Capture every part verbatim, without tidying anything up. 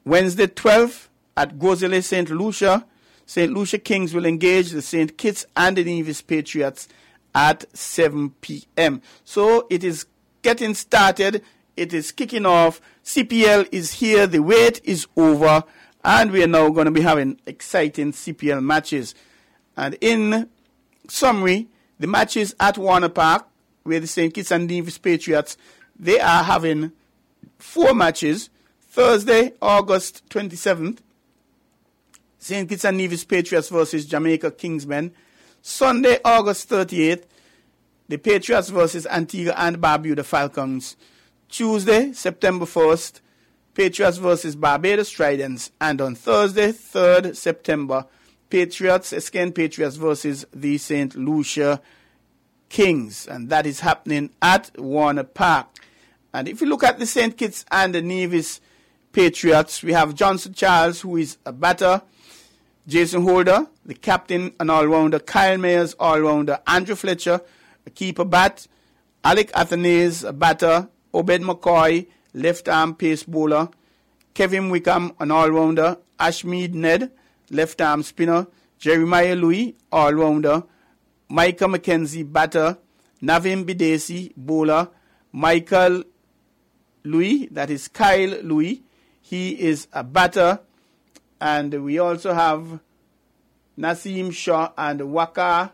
Wednesday twelfth at Gozele, Saint Lucia. Saint Lucia Kings will engage the Saint Kitts and the Nevis Patriots at seven p.m. So it is getting started. It is kicking off. C P L is here. The wait is over. And we are now going to be having exciting C P L matches. And in summary, the matches at Warner Park, where the Saint Kitts and Nevis Patriots, they are having four matches. Thursday, August twenty-seventh, Saint Kitts and Nevis Patriots versus Jamaica Kingsmen. Sunday, August thirty-eighth, the Patriots versus Antigua and Barbuda Falcons. Tuesday, September first, Patriots versus Barbados Tridents. And on Thursday, third September, Patriots, Escan Patriots versus the Saint Lucia Kings. And that is happening at Warner Park. And if you look at the Saint Kitts and the Nevis Patriots, we have Johnson Charles, who is a batter. Jason Holder, the captain and all-rounder. Kyle Mayers, all-rounder. Andrew Fletcher, a keeper bat. Alec Athanaze, a batter. Obed McCoy, left-arm pace bowler. Kevin Wickham, an all-rounder. Ashmead Ned, left-arm spinner. Jeremiah Louis, all-rounder. Micah McKenzie, batter. Navin Bidesi, bowler. Michael Louis, that is Kyle Louis, he is a batter. And we also have Naseem Shah and Waka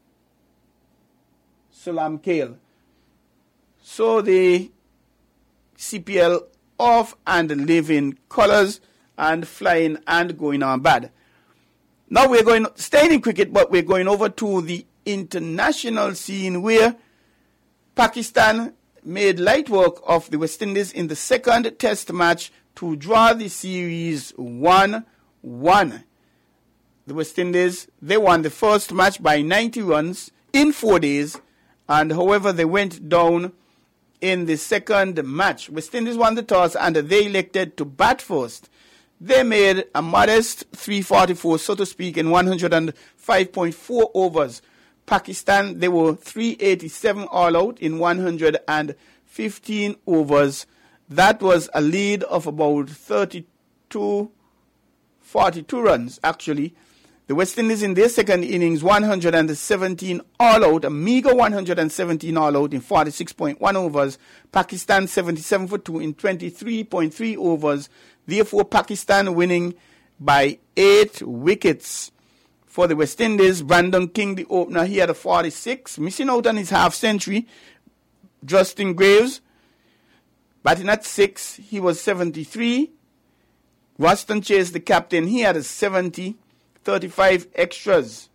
Sulam Kale. So the C P L off and living colors and flying and going on bad. Now we're going, staying in cricket, but we're going over to the international scene where Pakistan made light work of the West Indies in the second test match to draw the series one one. The West Indies, they won the first match by ninety runs in four days, and however they went down in the second match. West Indies won the toss and they elected to bat first. They made a modest three forty-four, so to speak, in one hundred five point four overs. Pakistan, they were three eighty-seven all out in one hundred fifteen overs. That was a lead of about thirty-two, forty-two runs, actually. The West Indies in their second innings, one hundred seventeen all out, a meager one hundred seventeen all out in forty-six point one overs. Pakistan seventy-seven for two in twenty-three point three overs. Therefore, Pakistan winning by eight wickets. For the West Indies, Brandon King, the opener, he had a forty-six, missing out on his half century. Justin Graves, batting at six, he was seventy-three. Ruston Chase, the captain, he had a seventy, thirty-five extras.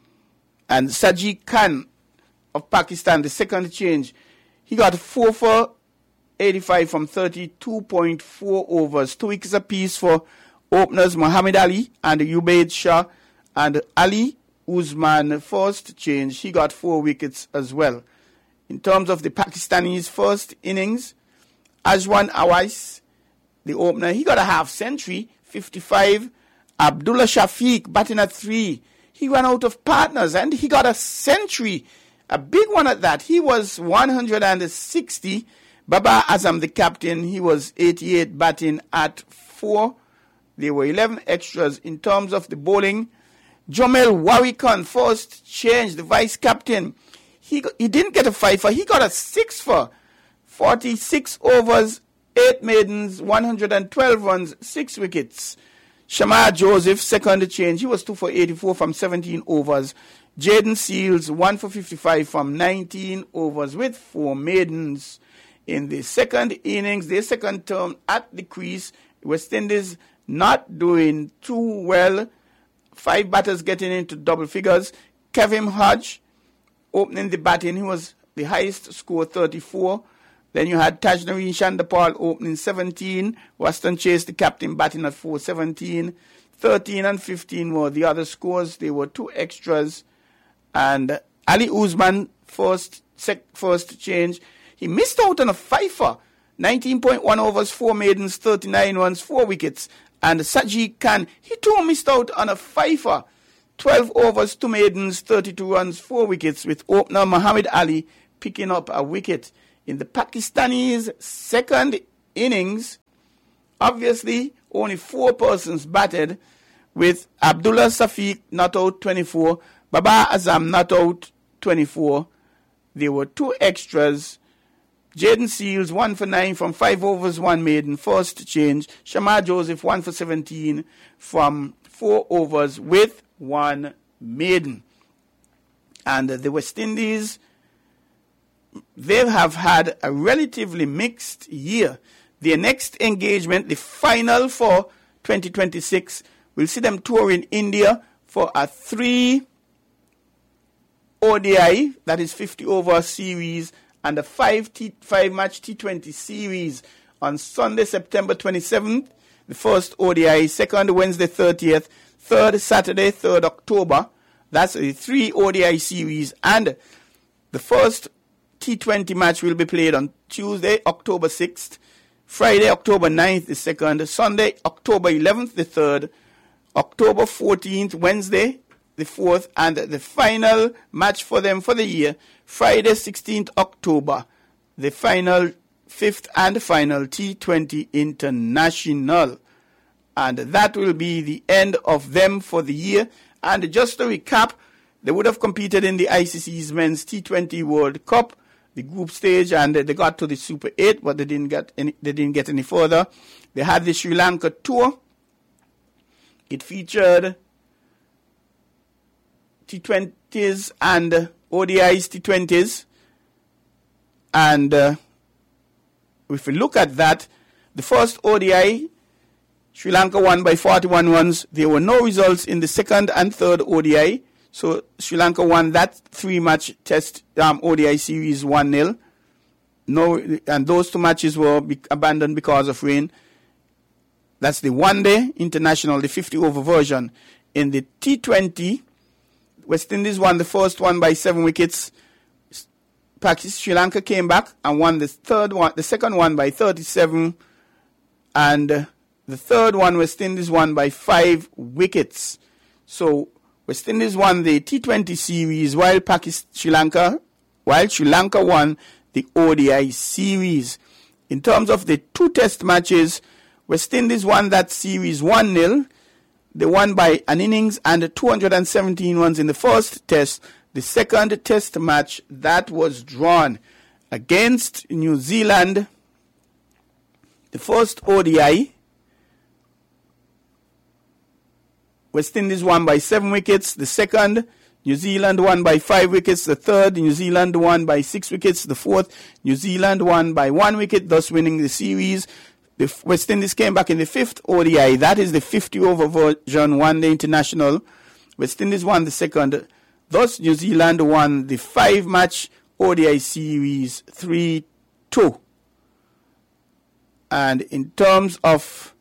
And Sajid Khan of Pakistan, the second change, he got four for eighty-five from thirty-two point four overs. Two wickets apiece for openers Muhammad Ali and Ubaid Shah. And Ali Usman, first change, he got four wickets as well. In terms of the Pakistanis' first innings, Ajwan Awais, the opener, he got a half century, fifty-five. Abdullah Shafiq batting at three. He ran out of partners and he got a century, a big one at that. He was one hundred sixty. Baba Azam, the captain, he was eighty-eight batting at four. There were eleven extras. In terms of the bowling, Jomel Warikhan, first change, the vice captain. He he didn't get a fifer. He got a six for forty-six overs, eight maidens, one hundred twelve runs, six wickets. Shamar Joseph, second change. He was two for eighty-four from seventeen overs. Jaden Seals, one for fifty-five from nineteen overs with four maidens. In the second innings, their second term at the crease, West Indies not doing too well. Five batters getting into double figures. Kevin Hodge opening the batting. He was the highest score, thirty-four. Then you had Tajnareen Chandapal opening seventeen. Ruston Chase, the captain, batting at four seventeen. thirteen and fifteen were the other scores. There were two extras. And Ali Usman, first, sec, first change. He missed out on a fifer. nineteen point one overs, four maidens, thirty-nine runs, four wickets. And Sajid Khan, he too missed out on a fifer. twelve overs, two maidens, thirty-two runs, four wickets, with opener Muhammad Ali picking up a wicket. In the Pakistanis' second innings, Obviously, only four persons batted, with Abdullah Safiq not out twenty-four, Baba Azam not out twenty-four. There were two extras. Jaden Seals, one for nine from five overs, one maiden, first change. Shamar Joseph, one for seventeen from four overs with one maiden. And the West Indies, they have had a relatively mixed year. Their next engagement, the final for twenty twenty-six, we'll see them tour in India for a three O D I, that is fifty over series, and a five, T, five match T twenty series on Sunday, September twenty-seventh, the first O D I, second Wednesday, thirtieth, third Saturday, third October. That's a three O D I series, and the first T twenty match will be played on Tuesday, October sixth, Friday, October ninth, the second, Sunday, October eleventh, the third, October fourteenth, Wednesday, the fourth, and the final match for them for the year, Friday, sixteenth October, the final, fifth and final T twenty International. And that will be the end of them for the year. And just to recap, they would have competed in the I C C's Men's T twenty World Cup, the group stage, and they got to the Super eight, but they didn't get any, they didn't get any further. They had the Sri Lanka tour. It featured T twenties and O D Is T twenties. And uh, if we look at that, the first O D I, Sri Lanka won by forty-one runs. There were no results in the second and third O D I. So Sri Lanka won that three-match test um, O D I series one nil. No, and those two matches were be- abandoned because of rain. That's the one-day international, the fifty-over version. In the T twenty, West Indies won the first one by seven wickets. Pakistan, Sri Lanka came back and won the third one, the second one by thirty-seven, and uh, the third one, West Indies won by five wickets. So West Indies won the T twenty series, while Pakistan, Sri Lanka, while Sri Lanka won the O D I series. In terms of the two test matches, West Indies won that series one nil. They won by an innings and two hundred seventeen runs in the first test. The second test match, that was drawn against New Zealand. The first O D I, West Indies won by seven wickets. The second, New Zealand won by five wickets. The third, New Zealand won by six wickets. The fourth, New Zealand won by one wicket, thus winning the series. The West Indies came back in the fifth O D I. That is the fifty-over version, one-day international. West Indies won the second. Thus, New Zealand won the five-match O D I series three two. And in terms of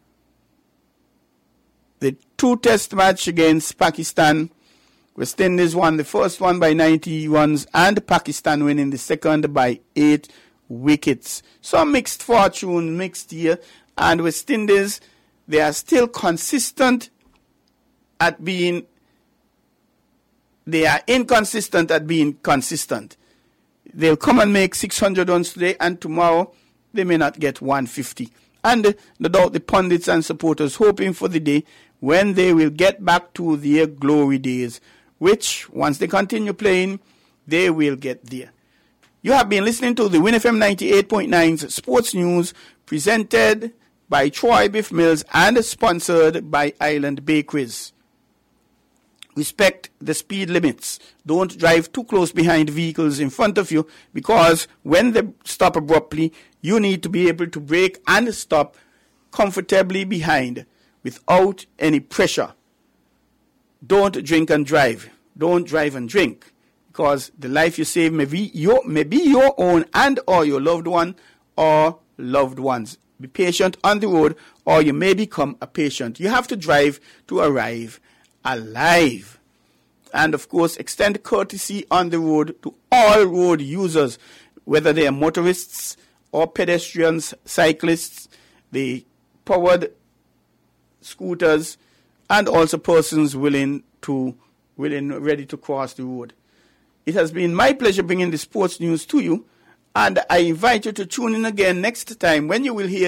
the two-test match against Pakistan, West Indies won the first one by ninety runs, and Pakistan winning the second by eight wickets. So mixed fortune, mixed year, and West Indies, they are still consistent at being, they are inconsistent at being consistent. They'll come and make six hundred runs today, and tomorrow they may not get one fifty. And no doubt the pundits and supporters hoping for the day when they will get back to their glory days, which, once they continue playing, they will get there. You have been listening to the Win F M ninety-eight point nine's Sports News, presented by Troy Biff Mills and sponsored by Island Bakeries. Respect the speed limits. Don't drive too close behind vehicles in front of you, because when they stop abruptly, you need to be able to brake and stop comfortably behind without any pressure. Don't drink and drive. Don't drive and drink, because the life you save may be your, may be your own and or your loved one or loved ones. Be patient on the road, or you may become a patient. You have to drive to arrive alive. And of course, extend courtesy on the road to all road users, whether they are motorists or pedestrians, cyclists, the powered scooters, and also persons willing to willing ready to cross the road. It has been my pleasure bringing the sports news to you, and I invite you to tune in again next time when you will hear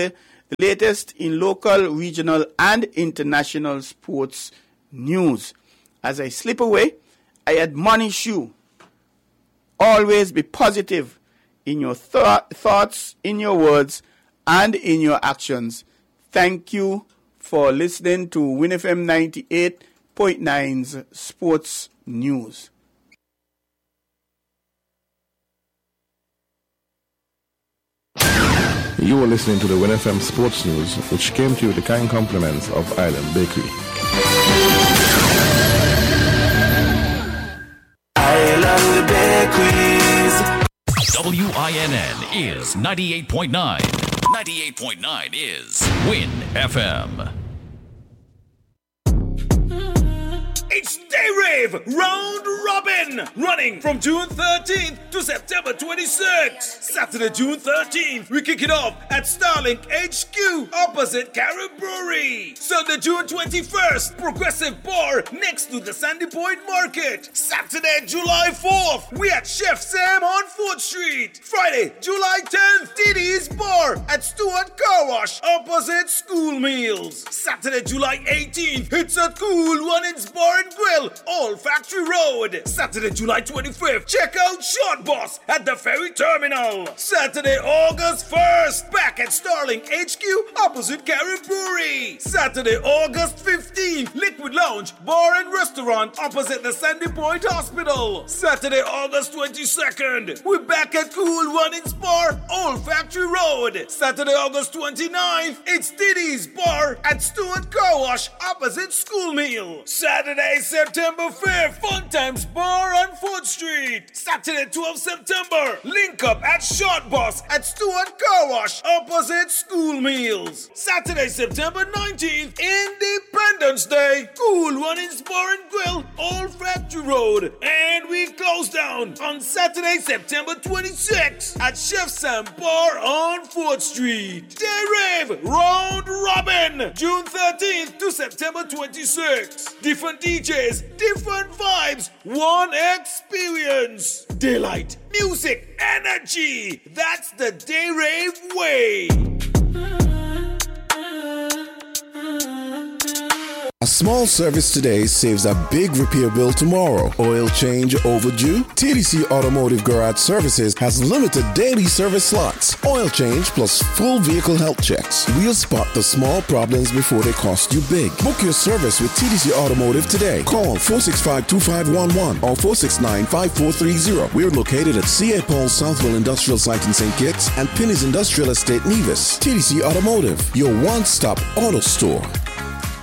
the latest in local, regional, and international sports news. As I slip away, I admonish you, always be positive in your th- thoughts, in your words, and in your actions. Thank you for listening to Win F M ninety-eight point nine's Sports News. You are listening to the Win F M Sports News, which came to you with the kind compliments of Island Bakery. Island Bakeries. W I N N is ninety-eight point nine. ninety-eight point nine is Win F M. It's Day Rave Round Robin, running from June thirteenth to September twenty-sixth. Saturday, June thirteenth, we kick it off at Starlink H Q opposite Carib Brewery. Sunday, June twenty-first, Progressive Bar next to the Sandy Point Market. Saturday, July fourth, we at Chef Sam on fourth Street. Friday, July tenth, T D's Bar at Stewart Car Wash opposite School Meals. Saturday, July eighteenth, it's at Cool Runnings Bar and Grill, Old Factory Road. Saturday, July twenty-fifth, check out Short Boss at the Ferry Terminal. Saturday, August first, back at Starling H Q opposite Carib Brewery. Saturday, August fifteenth, Liquid Lounge Bar and Restaurant opposite the Sandy Point Hospital. Saturday, August twenty-second, we're back at Cool Runnings Bar, Old Factory Road. Saturday, August twenty-ninth, it's Diddy's Bar at Stewart Car Wash opposite School Meal. Saturday, September fifth, Fun Times Bar on fourth Street. Saturday, twelfth September, link up at Short Boss at Stewart Car Wash opposite School Meals. Saturday, September nineteenth, Independence Day, Cool Runnings Bar and Grill, Old Factory Road. And we close down on Saturday, September twenty-sixth at Chef Sam Bar on fourth Street. Day Rave Round Robin, June thirteenth to September twenty-sixth. Different D Js, different vibes, one experience. Daylight, music, energy. That's the Day Rave way. A small service today saves a big repair bill tomorrow. Oil change overdue? T D C Automotive Garage Services has limited daily service slots. Oil change plus full vehicle health checks. We'll spot the small problems before they cost you big. Book your service with T D C Automotive today. Call four six five, two five one one or four six nine, five four three zero. We're located at C A. Paul Southwell Industrial Site in Saint Kitts and Pinny's Industrial Estate, Nevis. T D C Automotive, your one-stop auto store.